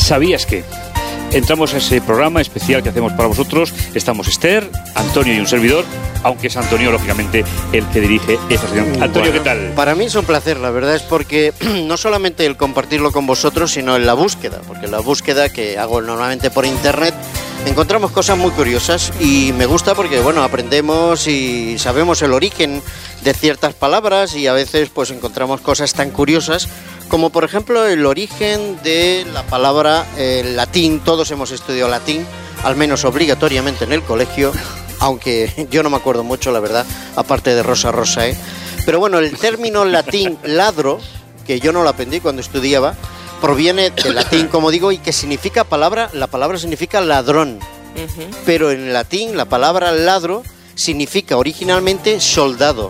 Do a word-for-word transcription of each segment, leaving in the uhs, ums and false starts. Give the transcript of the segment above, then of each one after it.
¿Sabías que? Entramos a ese programa especial que hacemos para vosotros. Estamos Esther, Antonio y un servidor, aunque es Antonio, lógicamente, el que dirige esta sección. Antonio, bueno, ¿qué tal? Para mí es un placer, la verdad es porque no solamente el compartirlo con vosotros, sino en la búsqueda, porque en la búsqueda que hago normalmente por internet encontramos cosas muy curiosas y me gusta porque, bueno, aprendemos y sabemos el origen de ciertas palabras y a veces pues encontramos cosas tan curiosas como por ejemplo el origen de la palabra eh, latín. Todos hemos estudiado latín, al menos obligatoriamente en el colegio, aunque yo no me acuerdo mucho, la verdad, aparte de Rosa Rosa, ¿eh? Pero bueno, el término latín ladro, que yo no lo aprendí cuando estudiaba, proviene del latín, como digo, y que significa palabra, la palabra significa ladrón. Uh-huh. Pero en latín la palabra ladro significa originalmente soldado.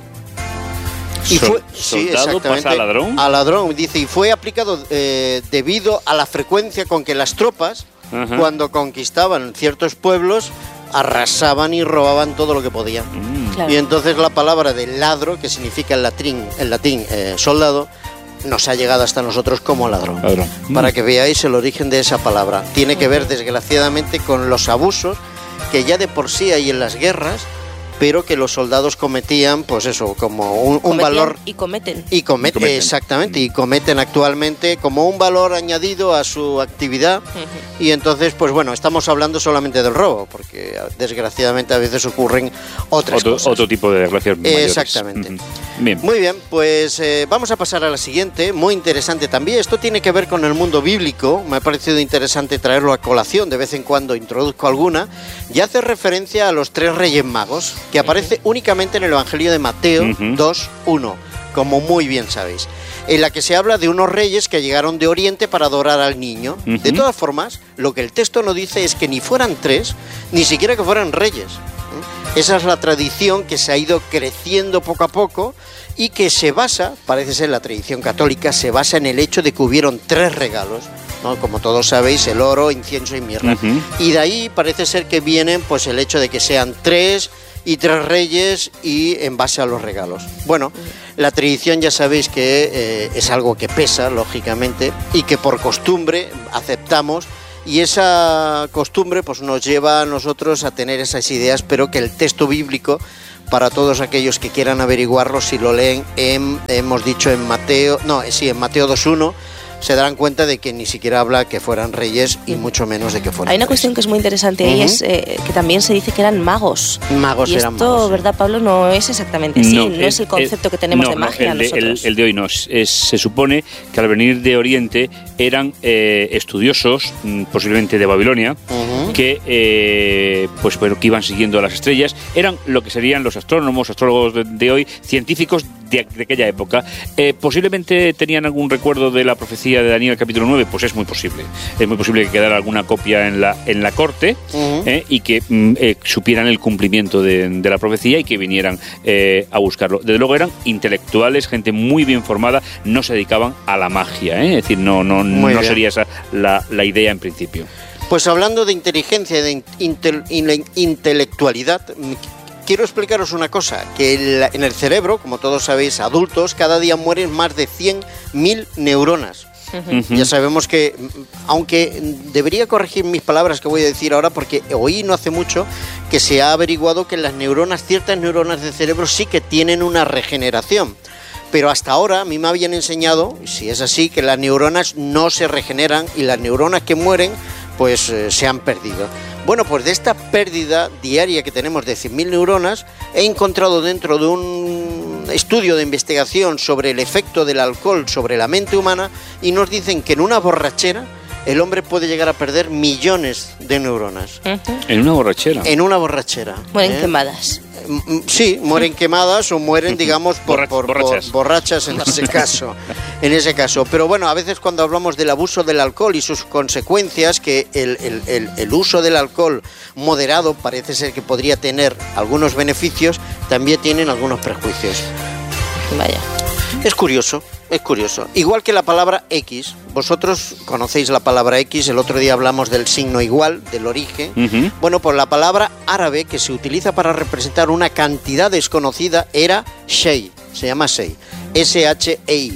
Y fue, sí, ¿Soldado pasa a ladrón? A ladrón, dice, y fue aplicado eh, debido a la frecuencia con que las tropas, uh-huh, cuando conquistaban ciertos pueblos, arrasaban y robaban todo lo que podían. Mm. Claro. Y entonces la palabra de ladro, que significa en latín, en latín eh, soldado, nos ha llegado hasta nosotros como ladrón. ladrón. Para mm. que veáis el origen de esa palabra. Tiene que ver, desgraciadamente, con los abusos que ya de por sí hay en las guerras, pero que los soldados cometían, pues eso, como un, un valor... Y cometen. Y, come, y cometen. Exactamente, y cometen actualmente como un valor añadido a su actividad. Uh-huh. Y entonces, pues bueno, estamos hablando solamente del robo, porque desgraciadamente a veces ocurren otras otro, cosas. Otro tipo de desgracias mayores. Exactamente. Uh-huh. Bien. Muy bien, pues eh, vamos a pasar a la siguiente, muy interesante también. Esto tiene que ver con el mundo bíblico, me ha parecido interesante traerlo a colación, de vez en cuando introduzco alguna, y hace referencia a los tres reyes magos, que aparece únicamente en el Evangelio de Mateo uh-huh. dos uno, como muy bien sabéis, en la que se habla de unos reyes que llegaron de Oriente para adorar al niño. Uh-huh. De todas formas, lo que el texto no dice es que ni fueran tres, ni siquiera que fueran reyes. Esa es la tradición que se ha ido creciendo poco a poco y que se basa, parece ser la tradición católica, se basa en el hecho de que hubieron tres regalos, ¿no? Como todos sabéis, el oro, incienso y mirra. Uh-huh. Y de ahí parece ser que vienen pues el hecho de que sean tres y tres reyes y en base a los regalos. Bueno, la tradición ya sabéis que eh, es algo que pesa, lógicamente, y que por costumbre aceptamos, y esa costumbre pues nos lleva a nosotros a tener esas ideas, pero que el texto bíblico, para todos aquellos que quieran averiguarlo, si lo leen en, hemos dicho en Mateo, no, sí, en Mateo dos uno, se darán cuenta de que ni siquiera habla que fueran reyes y mucho menos de que fueran Hay una reyes. cuestión que es muy interesante ahí, uh-huh. es eh, que también se dice que eran magos. Magos y eran esto, magos. ¿verdad, Pablo? No es exactamente así, no, no el, es el concepto el, que tenemos no, de magia no, el, nosotros. El, el de hoy no, es, es, se supone que al venir de Oriente eran eh, estudiosos, posiblemente de Babilonia, uh-huh. que, eh, pues, bueno, que iban siguiendo a las estrellas, eran lo que serían los astrónomos, astrólogos de, de hoy, científicos de, de aquella época. Eh, posiblemente tenían algún recuerdo de la profecía de Daniel capítulo nueve, pues es muy posible. Es muy posible que quedara alguna copia en la, en la corte uh-huh. eh, y que mm, eh, supieran el cumplimiento de, de la profecía y que vinieran eh, a buscarlo. Desde luego eran intelectuales, gente muy bien formada, no se dedicaban a la magia, ¿eh? Es decir, no, no, no sería esa la, la idea en principio. Pues hablando de inteligencia y de inte, intelectualidad, quiero explicaros una cosa, que en el cerebro, como todos sabéis, adultos, cada día mueren más de cien mil neuronas. Uh-huh. Ya sabemos que, aunque debería corregir mis palabras que voy a decir ahora, porque oí no hace mucho que se ha averiguado que las neuronas, ciertas neuronas del cerebro sí que tienen una regeneración. Pero hasta ahora a mí me habían enseñado, si es así, que las neuronas no se regeneran y las neuronas que mueren pues eh, se han perdido. Bueno, pues de esta pérdida diaria que tenemos de cien mil neuronas, he encontrado dentro de un estudio de investigación sobre el efecto del alcohol sobre la mente humana, y nos dicen que en una borrachera el hombre puede llegar a perder millones de neuronas. Uh-huh. ¿En una borrachera? En una borrachera. Mueren ¿eh? quemadas. Sí, mueren quemadas o mueren, digamos, por, Borrach, por, borrachas. por borrachas en ese caso. En ese caso. Pero bueno, a veces cuando hablamos del abuso del alcohol y sus consecuencias, que el, el, el, el uso del alcohol moderado parece ser que podría tener algunos beneficios, también tienen algunos prejuicios. Vaya. Es curioso, es curioso. Igual que la palabra X, vosotros conocéis la palabra X, el otro día hablamos del signo igual, del origen. Uh-huh. Bueno, pues la palabra árabe que se utiliza para representar una cantidad desconocida era Shey, se llama Shey, S H E I.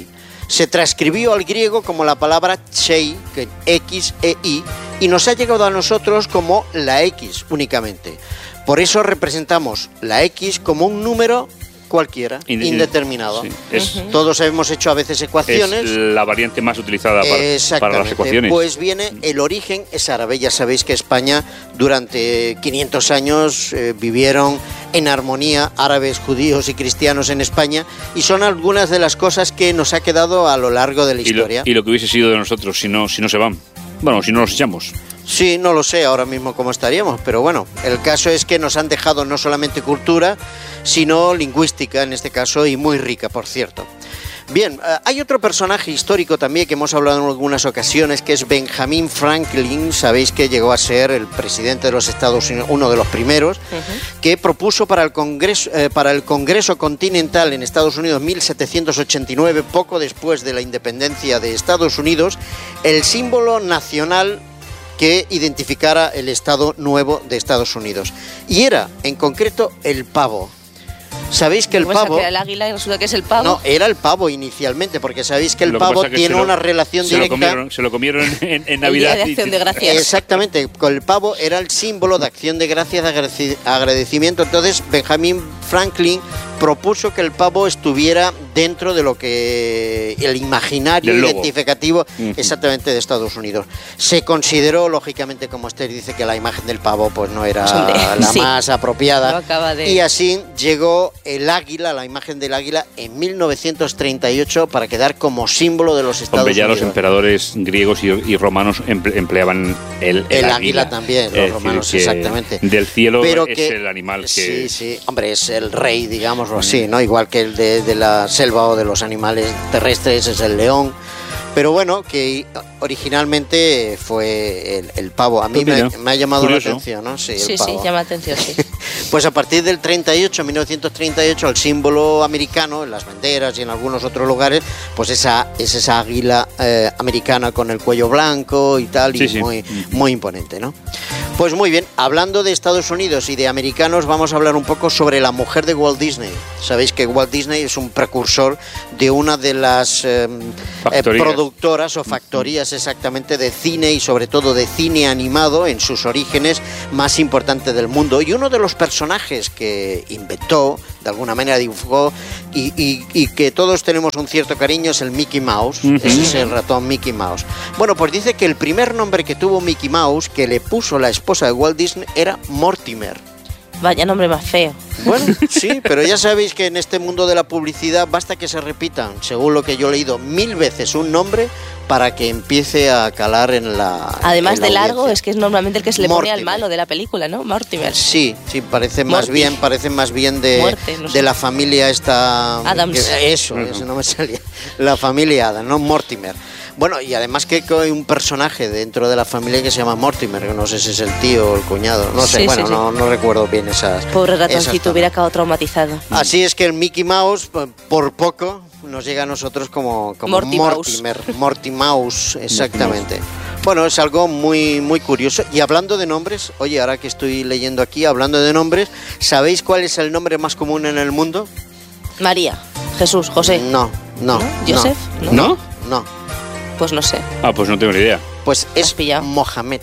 Se transcribió al griego como la palabra Xei, que X e I, y nos ha llegado a nosotros como la X únicamente. Por eso representamos la X como un número cualquiera, Inde indeterminado. Sí, es, uh-huh. Todos hemos hecho a veces ecuaciones. Es la variante más utilizada para, para las ecuaciones. Pues viene, el origen es árabe. Ya sabéis que España durante quinientos años eh, vivieron en armonía árabes, judíos y cristianos en España, y son algunas de las cosas que nos ha quedado a lo largo de la historia. Y lo, y lo que hubiese sido de nosotros si no, si no se van. Bueno, si no los echamos. Sí, no lo sé ahora mismo cómo estaríamos, pero bueno, el caso es que nos han dejado no solamente cultura, sino lingüística en este caso, y muy rica, por cierto. Bien, hay otro personaje histórico también que hemos hablado en algunas ocasiones, que es Benjamin Franklin. Sabéis que llegó a ser el presidente de los Estados Unidos, uno de los primeros, uh-huh. que propuso para el Congreso, eh, para el Congreso Continental en Estados Unidos mil setecientos ochenta y nueve, poco después de la independencia de Estados Unidos, el símbolo nacional que identificara el Estado nuevo de Estados Unidos. Y era, en concreto, el pavo. Sabéis que el pavo... Que era el águila y resulta que es el pavo. No, era el pavo inicialmente, porque sabéis que el pavo que tiene lo, una relación se directa... Lo comieron, se lo comieron en, en Navidad. El día de Acción de Gracias. Exactamente, con el pavo era el símbolo de acción de gracias, de agradecimiento. Entonces, Benjamin Franklin propuso que el pavo estuviera dentro de lo que el imaginario identificativo uh-huh. exactamente de Estados Unidos. Se consideró, lógicamente, como usted dice, que la imagen del pavo pues no era la sí. más apropiada. De... Y así llegó el águila, la imagen del águila, en mil novecientos treinta y ocho para quedar como símbolo de los Estados Hombre, ya Unidos. Los emperadores griegos y, y romanos emple, empleaban el, el, el águila. águila también, los es romanos, exactamente. Del cielo Pero es que, el animal que... Sí, sí, hombre, es el rey, digámoslo así, ¿no? Igual que el de, de la selva o de los animales terrestres es el león. Pero bueno, que originalmente fue el, el pavo. A mí me, me ha llamado Curioso. la atención, ¿no? Sí, el sí, pavo. sí, llama la atención, sí. Pues a partir del treinta y ocho, mil novecientos treinta y ocho, el símbolo americano, en las banderas y en algunos otros lugares, pues esa es esa águila eh, americana con el cuello blanco y tal, sí, y sí. muy, muy imponente, ¿no? Pues muy bien, hablando de Estados Unidos y de americanos, vamos a hablar un poco sobre la mujer de Walt Disney. Sabéis que Walt Disney es un precursor de una de las eh, eh, productoras o factorías exactamente de cine y sobre todo de cine animado en sus orígenes más importantes del mundo. Y uno de los personajes que inventó, de alguna manera dibujó y, y, y que todos tenemos un cierto cariño es el Mickey Mouse. Uh-huh. Ese es el ratón Mickey Mouse. Bueno, pues dice que el primer nombre que tuvo Mickey Mouse, que le puso la esposa de Walt Disney, era Mortimer. Vaya nombre más feo. Bueno, sí, pero ya sabéis que en este mundo de la publicidad basta que se repitan, según lo que yo he leído, mil veces un nombre para que empiece a calar en la Además en la de largo, audiencia. es que es normalmente el que se le Mortimer. pone al malo de la película, ¿no? Mortimer. Sí, sí, parece más Morty. bien, parece más bien de, Muerte, no sé. de la familia esta... Adams. Que, eso, uh-huh. eso no me salía. La familia Adams, no Mortimer. Bueno, y además que hay un personaje dentro de la familia que se llama Mortimer, que no sé si es el tío o el cuñado, no sé, sí, bueno, sí, no, sí. no recuerdo bien esas... Pobre ratoncito, esas hubiera quedado traumatizado. Así es que el Mickey Mouse, por poco, nos llega a nosotros como, como Morty Mortimer, Mouse. Morty Mouse, exactamente. Bueno, es algo muy, muy curioso. Y hablando de nombres, oye, ahora que estoy leyendo aquí, hablando de nombres, ¿sabéis cuál es el nombre más común en el mundo? María, Jesús, José. No, no. ¿No? ¿Joseph? No. ¿No? No. Pues no sé. Ah, pues no tengo ni idea. Pues es Mohamed.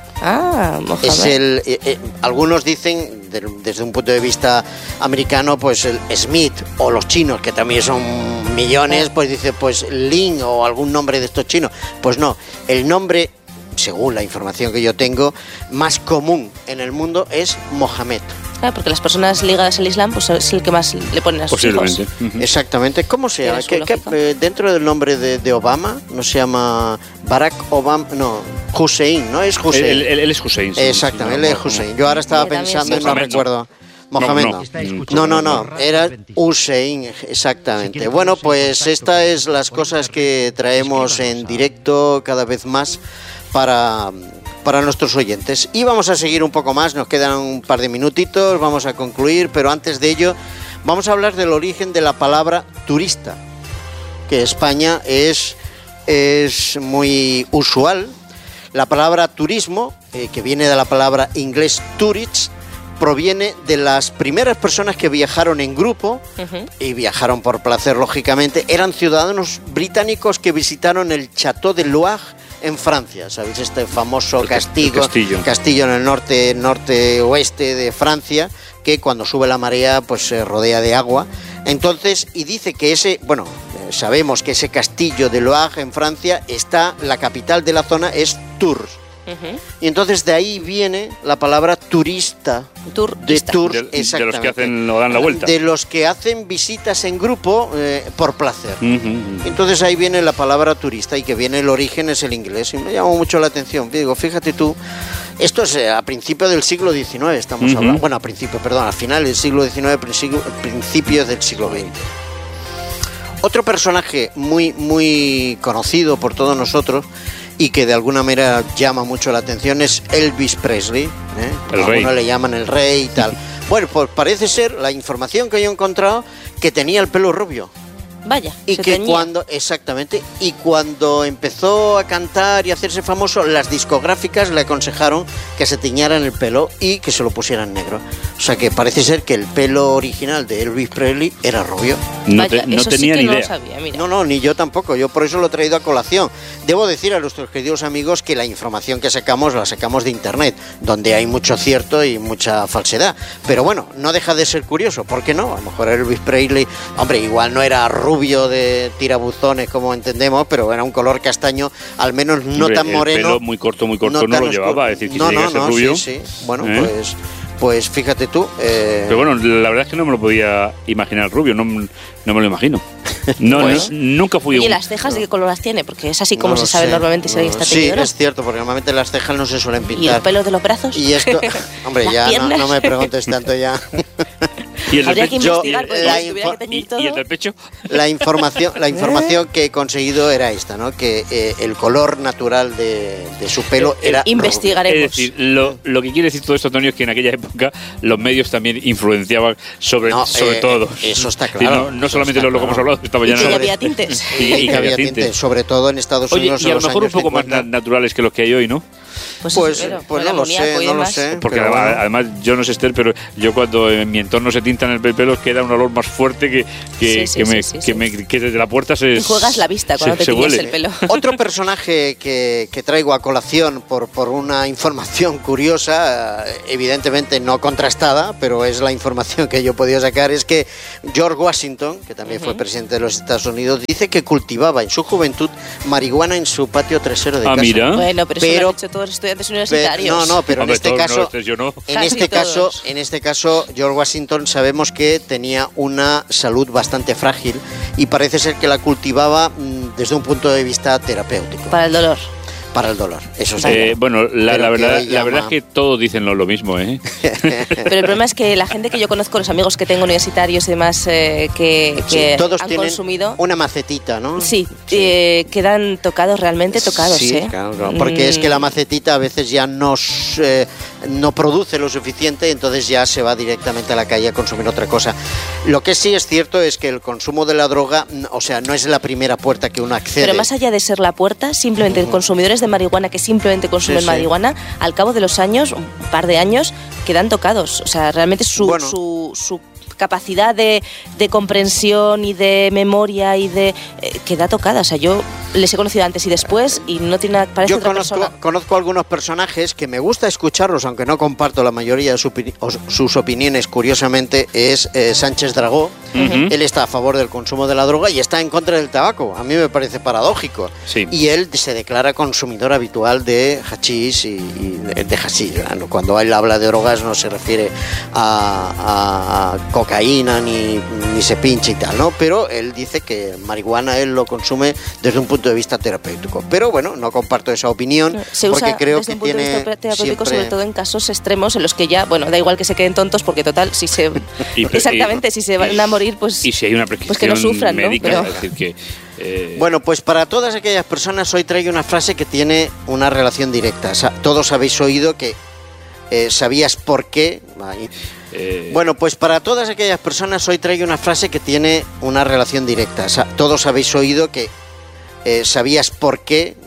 Ah, Mohamed. Es el, eh, eh, algunos dicen, de, desde un punto de vista americano, pues el Smith, o los chinos, que también son millones, pues dice, pues Lin o algún nombre de estos chinos. Pues no, el nombre, según la información que yo tengo, más común en el mundo es Mohamed. Claro, porque las personas ligadas al Islam pues es el que más le ponen a sus Posiblemente. hijos. Uh-huh. Exactamente. ¿Cómo se llama? ¿Qué, qué, eh, dentro del nombre de, de Obama no se llama Barack Obama? No, Hussein, ¿no? Es Hussein. Él, él, él es Hussein. Sí, Exactamente, sí, no, él es Hussein. Yo ahora estaba Yo pensando y no Mohamed, recuerdo. Mohamed no. No, no, no, no. Era Hussein, exactamente. Bueno, pues estas es las cosas que traemos en directo cada vez más para... para nuestros oyentes. Y vamos a seguir un poco más, nos quedan un par de minutitos, vamos a concluir, pero antes de ello vamos a hablar del origen de la palabra turista, que en España es, es muy usual. La palabra turismo, eh, que viene de la palabra inglés tourist, proviene de las primeras personas que viajaron en grupo, uh-huh. y viajaron por placer, lógicamente. Eran ciudadanos británicos que visitaron el Château de Loire en Francia, ¿sabéis? Este famoso castillo, castillo. castillo en el norte, norte oeste de Francia, que cuando sube la marea pues se rodea de agua. Entonces, y dice que ese, bueno, sabemos que ese castillo de Loire en Francia está, la capital de la zona es Tours. Uh-huh. Y entonces de ahí viene la palabra turista, Turista. de Tours, de, exactamente. De los que hacen o dan la vuelta. De los que hacen visitas en grupo eh, por placer. Uh-huh. Entonces ahí viene la palabra turista, y que viene el origen es el inglés. Y me llamó mucho la atención. Digo, fíjate tú, esto es a principios del siglo diecinueve estamos uh-huh. hablando. Bueno, a principio, perdón, a final del siglo diecinueve, principios del siglo veinte. Otro personaje muy, muy conocido por todos nosotros y que de alguna manera llama mucho la atención es Elvis Presley, ¿eh? El rey. Algunos le llaman el rey y tal. Bueno, pues parece ser, la información que yo he encontrado, que tenía el pelo rubio. Vaya, y se que teñía. cuando exactamente y cuando empezó a cantar y a hacerse famoso, las discográficas le aconsejaron que se tiñaran el pelo y que se lo pusieran negro. O sea que parece ser que el pelo original de Elvis Presley era rubio. No, Vaya, te, no eso tenía sí que ni no idea. lo sabía, mira. No, no, ni yo tampoco. Yo por eso lo he traído a colación. Debo decir a nuestros queridos amigos que la información que sacamos la sacamos de internet, donde hay mucho cierto y mucha falsedad. Pero bueno, no deja de ser curioso. ¿Por qué no? A lo mejor Elvis Presley, hombre, igual no era rubio de tirabuzones como entendemos, pero era un color castaño, al menos no Hombre, tan moreno. El pelo muy corto, muy corto no, no lo oscuro. llevaba. Es decir, que no, si no, llegase no, rubio. sí, sí. Bueno, ¿eh? pues... Pues fíjate tú. Eh... Pero bueno, la verdad es que no me lo podía imaginar rubio, no, no me lo imagino. No, Pues, no, nunca fui ¿Y un... las cejas de qué color las tiene? Porque es así como no se sabe sé, normalmente si no, alguien está sí, teñido, ¿no? es cierto, porque normalmente las cejas no se suelen pintar. ¿Y el pelo de los brazos? Y esto, hombre, ¿Las ya no, piernas? no me preguntes tanto ya. ¿Y el del Habría que pecho? investigar, porque la si tuviera que teñir ¿Y, todo... y el del pecho? La información, la información que he conseguido era esta, ¿no? Que eh, el color natural de, de su pelo era Investigaremos. Es decir, lo, lo que quiere decir todo esto, Antonio, es que en aquella época los medios también influenciaban sobre, No, sobre eh, todo. eso está Sí, claro, no, no eso solamente está lo, lo que hemos claro. hablado esta Y mañana. que ya ¿no? había tintes. Y, Y- y que había tintes, sobre todo en Estados Oye, Unidos y a en lo los mejor un años poco más cincuenta. na- naturales que los que hay hoy, ¿no? Pues, Pues, espero, pues con no el lo amoníaco sé, y no lo demás. sé. Porque pero además, bueno. además, yo no sé, Esther, pero yo cuando en mi entorno se tintan el pelo queda un olor más fuerte que, que, Sí, sí, que, me, sí, sí, que, sí. me- que desde la puerta se... Y juegas la vista cuando se- te se tiñes huele. el pelo. Otro personaje que, que traigo a colación por, por una información curiosa, eh, evidentemente no contrastada, pero es la información que yo he podido sacar, es que George Washington, que también fue presidente de los Estados Unidos, dice que cultivaba en su juventud marihuana en su patio trasero de Ah, casa. mira. Bueno, pero, Pero- eso lo han hecho todos los estudiantes Pe- universitarios. no, no, pero en Hombre, este todos, caso... no, este yo no. En Casi este caso, todos. en este caso, George Washington sabemos que tenía una salud bastante frágil y parece ser que la cultivaba mm, desde un punto de vista terapéutico Para el dolor. para el dolor. Eso sí. Eh, bueno, la, Pero la que verdad, hoy la verdad es llama- que todos dicen lo, lo mismo, ¿eh? Pero el problema es que la gente que yo conozco, los amigos que tengo universitarios y demás, eh, que, Sí, que todos han tienen consumido, una macetita, ¿no? sí, eh, quedan tocados, realmente tocados, Sí, ¿eh? claro, claro, porque es que la Mm, macetita a veces ya no, s- eh, no produce lo suficiente, entonces ya se va directamente a la calle a consumir otra cosa. Lo que sí es cierto es que el consumo de la droga, mm, o sea, no es la primera puerta que uno accede. Pero más allá de ser la puerta, simplemente consumidores de marihuana que simplemente consumen Sí, sí. marihuana, al cabo de los años, un par de años, quedan tocados. O sea, realmente su, Bueno. su, su capacidad de, de comprensión y de memoria y de eh, queda tocada. O sea, yo les he conocido antes y después y no tiene nada, parece Yo otra conozco, persona. conozco algunos personajes que me gusta escucharlos, aunque no comparto la mayoría de su opini- o sus opiniones. Curiosamente, es eh, Sánchez Dragó. Ujú. Él está a favor del consumo de la droga y está en contra del tabaco. A mí me parece paradójico. Sí. Y él se declara consumidor habitual de hachís y, y de, de hachís. ¿no? Cuando él habla de drogas no se refiere a, a- a cocaína ni, ni se pincha y tal, ¿no? Pero él dice que marihuana él lo consume desde un punto de vista terapéutico. Pero bueno, no comparto esa opinión Se porque usa creo desde que un punto de tiene vista terapéutico, siempre... sobre todo en casos extremos en los que ya, bueno, da igual que se queden tontos porque total, si se... Y- exactamente, si se van a morir, pues... Y si hay una prescripción Pues que no sufran, ¿no? médica, Pero- es decir que... eh, Bueno, pues para todas aquellas personas hoy traigo una frase que tiene una relación directa. Sa- Todos habéis oído que eh, sabías por qué. Ahí. eh, Bueno, pues para todas aquellas personas hoy traigo una frase que tiene una relación directa. Sa- Todos habéis oído que eh, sabías por qué.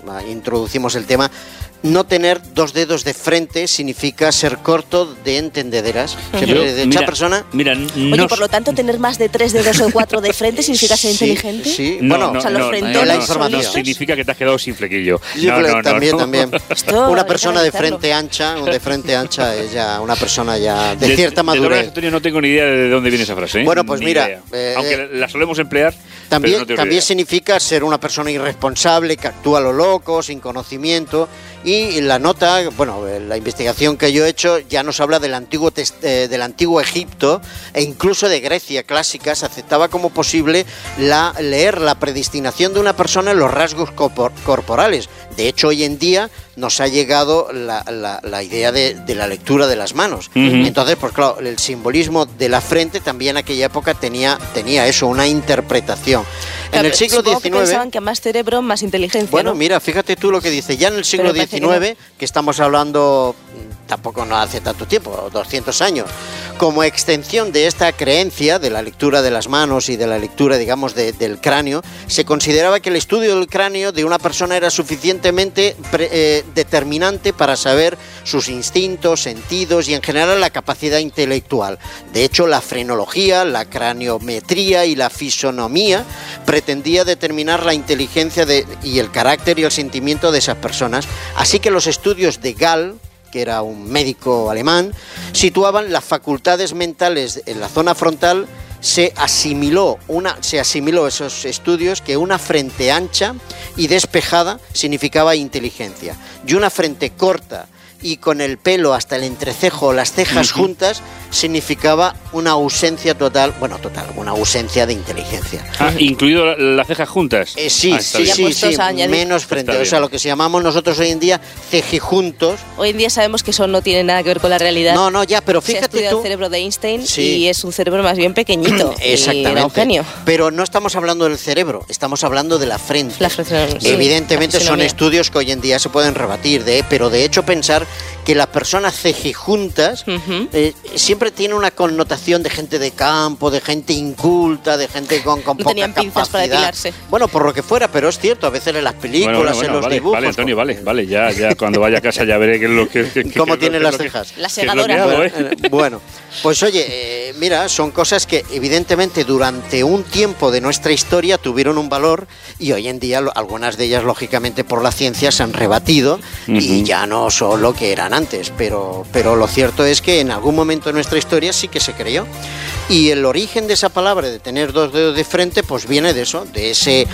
introducimos el tema, no tener dos dedos de frente significa ser corto de entendederas. Yo, de mira, esa persona. Mira, no, Oye, por lo tanto, tener más de tres dedos o cuatro de frente significa ser Sí, inteligente. Sí, no, bueno, no, o sea, los no, frentones la no, información. no significa que te has quedado sin flequillo. Sí, No, no, no, también, no. también. Esto Una hay que persona de analizarlo. frente ancha, de frente ancha es ya una persona ya de, De- cierta de todas madurez. maneras, Antonio, no tengo ni idea de dónde viene esa frase. ¿eh? Bueno, pues Ni mira, idea. eh, aunque la solemos emplear, También, pero no tengo también idea. significa ser una persona irresponsable, que actúa a lo loco, sin conocimiento. Y la nota, bueno, la investigación que yo he hecho ya nos habla del antiguo, test- eh, del antiguo Egipto e incluso de Grecia clásica. Se aceptaba como posible la, leer la predestinación de una persona en los rasgos corpor- corporales. De hecho, hoy en día nos ha llegado la, la- la idea de, de la lectura de las manos. Ujú. Entonces, pues claro, el simbolismo de la frente también en aquella época tenía, tenía eso, una interpretación. En Claro, el siglo supongo que diecinueve... pensaban que más cerebro, más inteligencia. Bueno, ¿no? mira, fíjate tú lo que dice. Ya en el siglo Pero parece que diecinueve, que estamos hablando, mm, tampoco no hace tanto tiempo, doscientos años, como extensión de esta creencia de la lectura de las manos y de la lectura, digamos, de- del cráneo, se consideraba que el estudio del cráneo de una persona era suficientemente pre- eh, determinante para saber sus instintos, sentidos y en general la capacidad intelectual. De hecho, la frenología, la craniometría y la fisonomía pretendía determinar la inteligencia de, y el carácter y el sentimiento de esas personas. Así que los estudios de Gall, que era un médico alemán, situaban las facultades mentales en la zona frontal. Se asimiló, una, se asimiló esos estudios que una frente ancha y despejada significaba inteligencia, y una frente corta y con el pelo hasta el entrecejo o las cejas Ujú. juntas significaba una ausencia total, bueno, total, una ausencia de inteligencia. Ah, incluido la- las cejas juntas. Eh, sí, Ah, está sí, bien. sí, puestos sí, a añadir. menos frente, Está o sea, bien. lo que se llamamos nosotros hoy en día cejijuntos. Hoy en día sabemos que eso no tiene nada que ver con la realidad. No, no, ya, pero Se ha fíjate estudiado tú. el cerebro de Einstein Sí. y es un cerebro más bien pequeñito. Y Exactamente. era un genio. Pero no estamos hablando del cerebro, estamos hablando de la frente. La frente, sí, Evidentemente la son fisonomía. estudios que hoy en día se pueden rebatir, de, pero de hecho pensar que las personas cejijuntas Ujú. eh, siempre tiene una connotación de gente de campo, de gente inculta, de gente con, con No poca tenían pinzas para capacidad. depilarse. Bueno, por lo que fuera, pero es cierto, a veces en las películas, Bueno, bueno, bueno, en los vale, dibujos. vale, Antonio, con- vale, vale, ya, ya, cuando vaya a casa ya veré qué es lo que... que- que- ¿Cómo qué es tiene lo las que- cejas? La qué es lo que segadora. hago, ¿eh? Eh, Bueno, pues oye, eh, mira, son cosas que evidentemente durante un tiempo de nuestra historia tuvieron un valor y hoy en día lo- algunas de ellas lógicamente por la ciencia se han rebatido y Ujú. ya no son lo que eran antes, pero, pero lo cierto es que en algún momento de nuestra historia sí que se creyó. Y el origen de esa palabra de tener dos dedos de frente pues viene de eso, de ese